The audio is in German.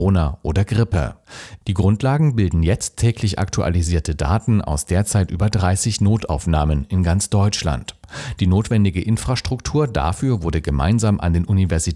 Corona oder Grippe. Die Grundlagen bilden jetzt täglich aktualisierte Daten aus derzeit über 30 Notaufnahmen in ganz Deutschland. Die notwendige Infrastruktur dafür wurde gemeinsam an den Universitäten